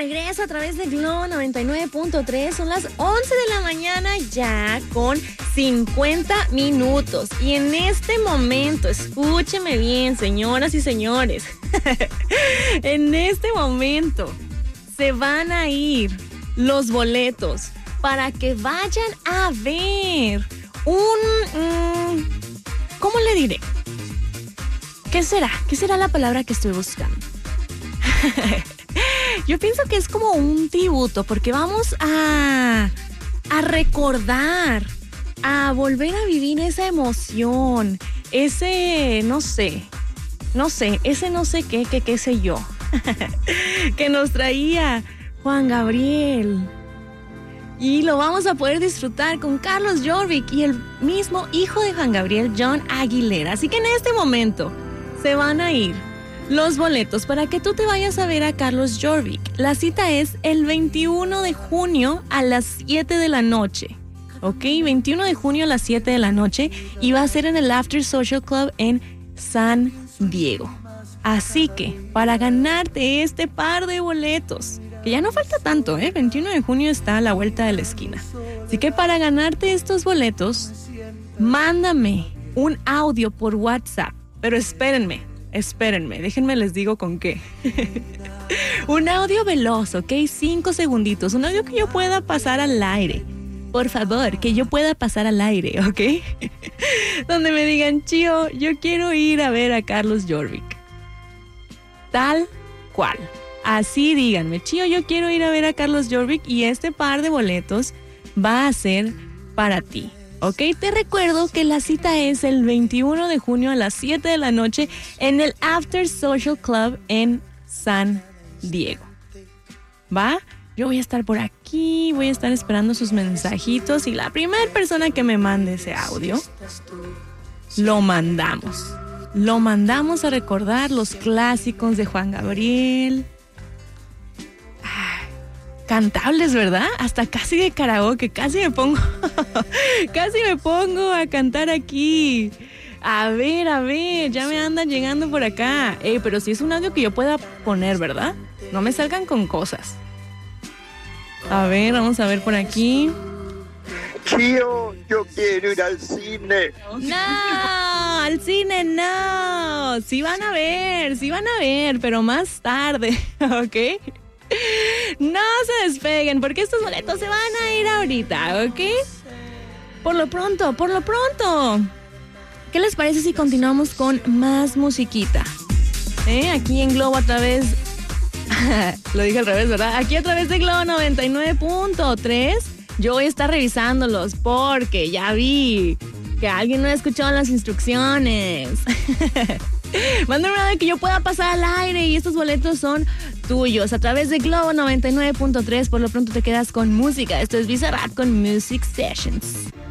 regreso a través de Globo 99.3. Son las 11 de la mañana ya con 50 minutos. Y en este momento, escúcheme bien, señoras y señores. En este momento se van a ir los boletos para que vayan a ver ¿cómo le diré? ¿Qué será? ¿Qué será la palabra que estoy buscando? Yo pienso que es como un tributo, porque vamos a recordar, a volver a vivir esa emoción, ese no sé qué sé yo, que nos traía Juan Gabriel. Y lo vamos a poder disfrutar con Carlos Jorvik y el mismo hijo de Juan Gabriel, John Aguilera. Así que en este momento se van a ir los boletos para que tú te vayas a ver a Carlos Jorvik. La cita es el 21 de junio a las 7 de la noche. ¿Ok? 21 de junio a las 7 de la noche. Y va a ser en el After Social Club en San Diego. Así que, para ganarte este par de boletos, que ya no falta tanto, 21 de junio está a la vuelta de la esquina. Así que para ganarte estos boletos, mándame un audio por WhatsApp. Pero espérenme, déjenme les digo con qué. Un audio veloz, ¿ok? 5 segunditos, un audio que yo pueda pasar al aire. Por favor, que yo pueda pasar al aire, ¿ok? Donde me digan, Chío, yo quiero ir a ver a Carlos Jorvik. Tal cual. Así díganme, Chío, yo quiero ir a ver a Carlos Jorvik y este par de boletos va a ser para ti. ¿Ok? Te recuerdo que la cita es el 21 de junio a las 7 de la noche en el After Social Club en San Diego. ¿Va? Yo voy a estar por aquí, voy a estar esperando sus mensajitos y la primera persona que me mande ese audio, lo mandamos. Lo mandamos a recordar los clásicos de Juan Gabriel. Cantables, ¿verdad? Hasta casi de karaoke, casi me pongo a cantar aquí. A ver, ya me andan llegando por acá. Pero si es un audio que yo pueda poner, ¿verdad? No me salgan con cosas. A ver, vamos a ver por aquí. Chío, yo quiero ir al cine. No, al cine no. Sí van a ver, pero más tarde, ¿ok? No se despeguen, porque estos boletos se van a ir ahorita, ¿ok? Por lo pronto. ¿Qué les parece si continuamos con más musiquita? Aquí en Globo a través... Lo dije al revés, ¿verdad? Aquí a través de Globo 99.3 yo voy a estar revisándolos porque ya vi que alguien no ha escuchado las instrucciones. Mándame una de que yo pueda pasar al aire y estos boletos son tuyos a través de Globo 99.3. Por lo pronto te quedas con música. Esto es Bizarrap con Music Sessions.